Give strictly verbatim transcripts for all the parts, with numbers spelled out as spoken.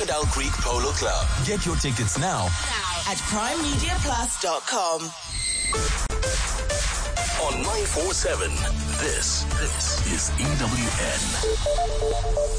Owl Creek Polo Club. Get your tickets now at prime media plus dot com. On nine four seven, this, this is E W N.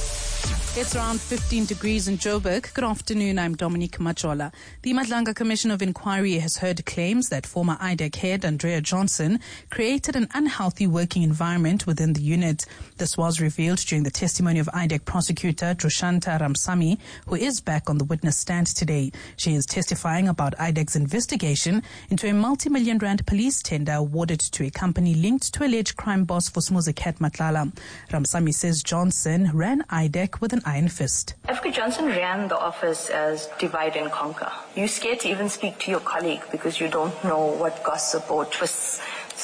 It's around fifteen degrees in Joburg. Good afternoon, I'm Dominique Machola. The Madlanga Commission of Inquiry has heard claims that former I D E C head Andrea Johnson created an unhealthy working environment within the unit. This was revealed during the testimony of I D E C prosecutor Drushanta Ramsamy, who is back on the witness stand today. She is testifying about I D E C's investigation into a multi-million rand police tender awarded to a company linked to alleged crime boss Vusumuzi Cat Matlala. Ramsamy says Johnson ran I D E C with an iron fist. Africa Johnson ran the office as divide and conquer. You're scared to even speak to your colleague because you don't know what gossip or twists.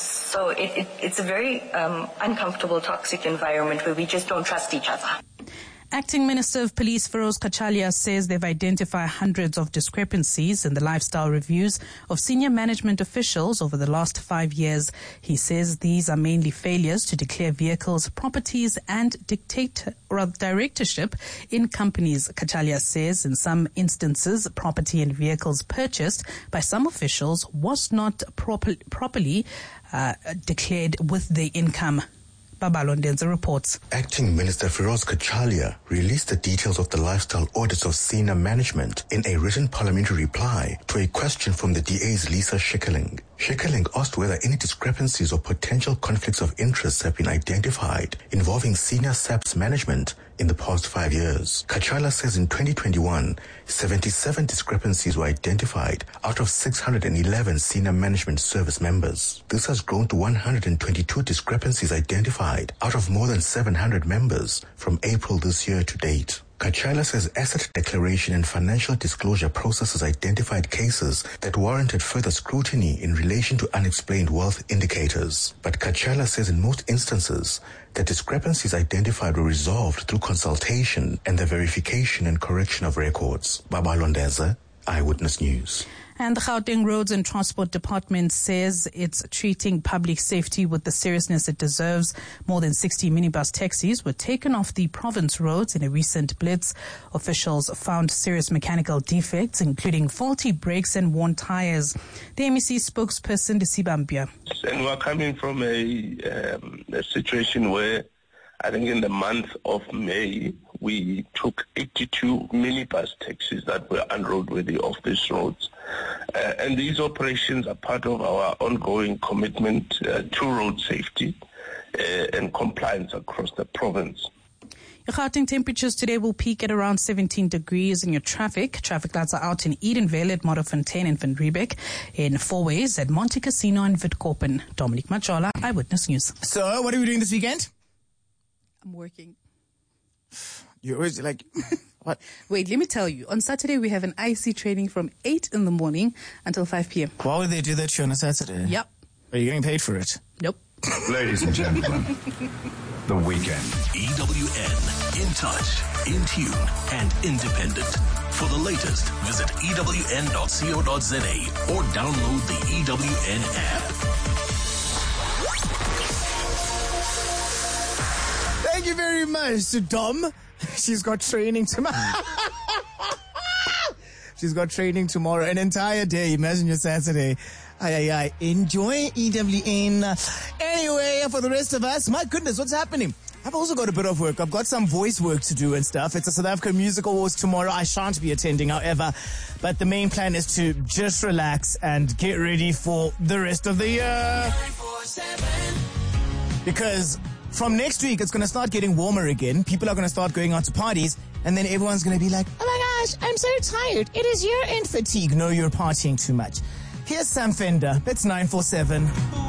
So it, it, it's a very um, uncomfortable, toxic environment where we just don't trust each other. Acting Minister of Police Feroz Kachalia says they've identified hundreds of discrepancies in the lifestyle reviews of senior management officials over the last five years. He says these are mainly failures to declare vehicles, properties and dictate or directorship in companies. Kachalia says in some instances, property and vehicles purchased by some officials was not proper, properly uh, declared with their income. Babalondenza reports. Acting Minister Feroz Kachalia released the details of the lifestyle audits of senior management in a written parliamentary reply to a question from the D A's Lisa Schikkeling. Schikkeling asked whether any discrepancies or potential conflicts of interest have been identified involving senior S A P's management in the past five years. Kachalia says in twenty twenty-one, seventy-seven discrepancies were identified out of six hundred eleven senior management service members. This has grown to one hundred twenty-two discrepancies identified out of more than seven hundred members from April this year to date. Kachalia says asset declaration and financial disclosure processes identified cases that warranted further scrutiny in relation to unexplained wealth indicators. But Kachalia says in most instances, the discrepancies identified were resolved through consultation and the verification and correction of records. Baba Londeza, Eyewitness News. And the Gauteng Roads and Transport Department says it's treating public safety with the seriousness it deserves. More than sixty minibus taxis were taken off the province roads in a recent blitz. Officials found serious mechanical defects, including faulty brakes and worn tires. The M E C spokesperson, Desibambia. And we're coming from a, um, a situation where I think in the month of May, we took eighty-two minibus taxis that were unroadworthy off these roads. Uh, and these operations are part of our ongoing commitment uh, to road safety uh, and compliance across the province. Your Gauteng temperatures today will peak at around seventeen degrees in your traffic. Traffic lights are out in Edenvale at Modderfontein and Van Riebeck, in Fourways at Monte Casino and Witkoppen. Dominique Machola, Eyewitness News. So, what are we doing this weekend? I'm working. You always like, what? Wait, let me tell you. On Saturday, we have an I C training from eight in the morning until five p.m. Why would they do that show on a Saturday? Yep. Are you getting paid for it? Nope. Ladies and gentlemen, the weekend. E W N, in touch, in tune, and independent. For the latest, visit E W N dot co dot za or download the E W N app. Thank you very much, Dom. She's got training tomorrow. She's got training tomorrow, an entire day. Imagine your Saturday. Aye, aye, aye. Enjoy E W N. Anyway, for the rest of us, my goodness, what's happening? I've also got a bit of work. I've got some voice work to do and stuff. It's a South African Music Awards tomorrow. I shan't be attending, however. But the main plan is to just relax and get ready for the rest of the year. Because from next week, it's going to start getting warmer again. People are going to start going out to parties. And then everyone's going to be like, oh my gosh, I'm so tired. It is year-end fatigue. No, you're partying too much. Here's Sam Fender. It's nine four seven.